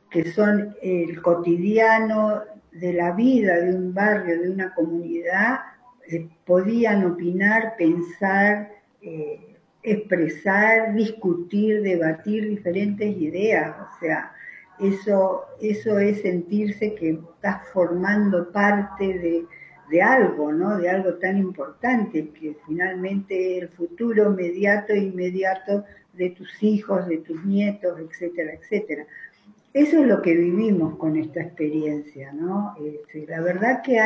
que son el cotidiano de la vida de un barrio, de una comunidad, podían opinar, pensar, expresar, discutir, debatir diferentes ideas. O sea, eso es sentirse que estás formando parte de algo, ¿no? De algo tan importante que finalmente es el futuro inmediato de tus hijos, de tus nietos, etcétera, etcétera. Eso es lo que vivimos con esta experiencia, ¿no? La verdad que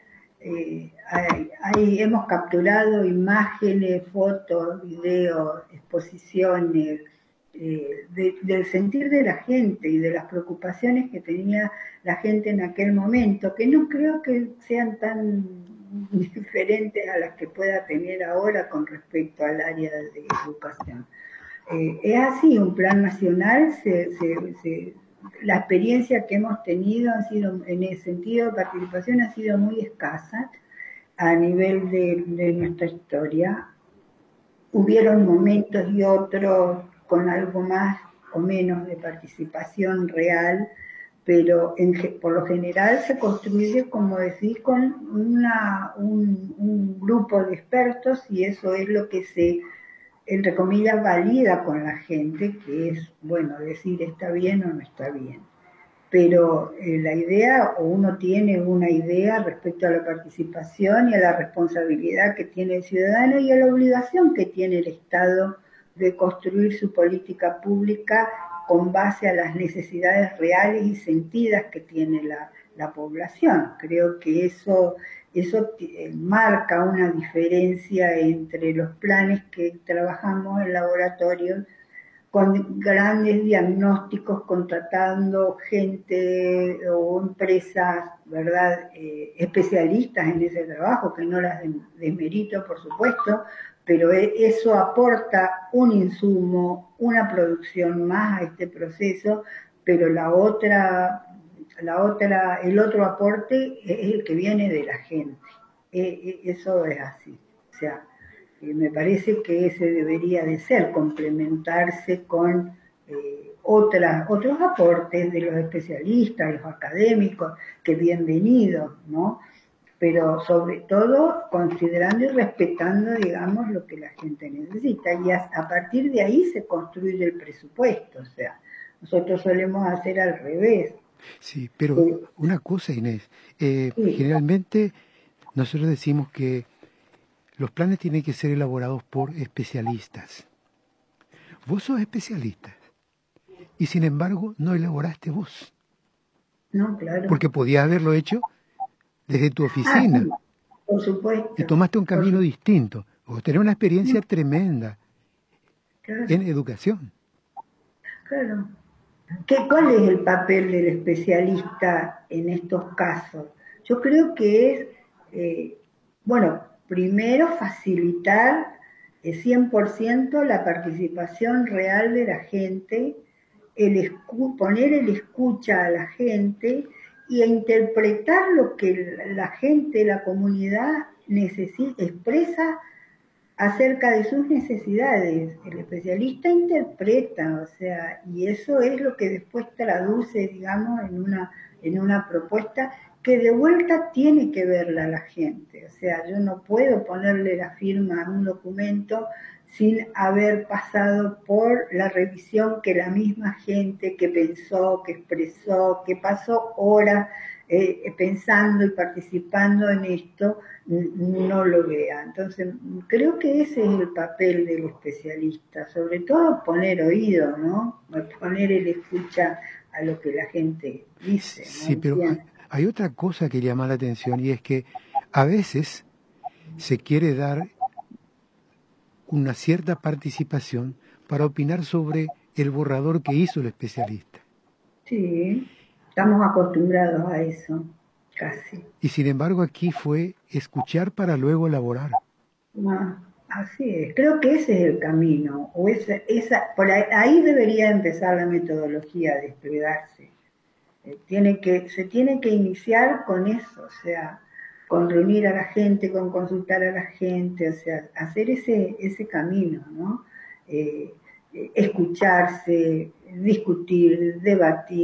hemos capturado imágenes, fotos, videos, exposiciones, del sentir de la gente y de las preocupaciones que tenía la gente en aquel momento, que no creo que sean tan diferentes a las que pueda tener ahora con respecto al área de educación. Es así, un plan nacional, la experiencia que hemos tenido ha sido, en el sentido de participación, ha sido muy escasa a nivel de nuestra historia. Hubieron momentos y otros con algo más o menos de participación real, pero por lo general se construye, como decís, con un grupo de expertos, y eso es lo que se, entre comillas, valida con la gente, que es, bueno, decir está bien o no está bien. Pero la idea, o uno tiene una idea respecto a la participación y a la responsabilidad que tiene el ciudadano y a la obligación que tiene el Estado de construir su política pública con base a las necesidades reales y sentidas que tiene la población. Creo que eso marca una diferencia entre los planes que trabajamos en laboratorios con grandes diagnósticos, contratando gente o empresas, ¿verdad?, especialistas en ese trabajo, que no las desmerito, por supuesto, pero eso aporta un insumo, una producción más a este proceso, pero el otro aporte es el que viene de la gente. Eso es así. O sea, me parece que ese debería de ser, complementarse con otros aportes de los especialistas, los académicos, que bienvenidos, ¿no? Pero sobre todo considerando y respetando, digamos, lo que la gente necesita, y a partir de ahí se construye el presupuesto. O sea, nosotros solemos hacer al revés. Sí, pero una cosa, Inés, Sí, generalmente nosotros decimos que los planes tienen que ser elaborados por especialistas. Vos sos especialista y sin embargo no elaboraste vos, no, claro. porque podías haberlo hecho desde tu Ah, sí, oficina por y supuesto. tomaste un Por camino distinto. Vos tenés una experiencia tremenda claro, en educación. claro. ¿Cuál es el papel del especialista en estos casos? Yo creo que es, bueno, primero facilitar 100% la participación real de la gente, poner el escucha a la gente y a interpretar lo que la gente, la comunidad necesita, expresa acerca de sus necesidades. El especialista interpreta, o sea, y eso es lo que después traduce, digamos, en una propuesta que de vuelta tiene que verla la gente. O sea, yo no puedo ponerle la firma a un documento sin haber pasado por la revisión que la misma gente que pensó, que expresó, que pasó horas pensando y participando en esto, no lo vea. Entonces, creo que ese es el papel del especialista, sobre todo poner oído, ¿no? Poner el escucha a lo que la gente dice, ¿no? Sí, pero Entiende. hay otra cosa que llama la atención y es que a veces se quiere dar una cierta participación para opinar sobre el borrador que hizo el especialista. Sí, estamos acostumbrados a eso, casi. Y sin embargo aquí fue escuchar para luego elaborar. Ah, así es, creo que ese es el camino, o por ahí debería empezar la metodología a desplegarse. Se tiene que iniciar con eso, o sea, con reunir a la gente, con consultar a la gente, o sea, hacer ese camino, ¿no? Escucharse, discutir, debatir.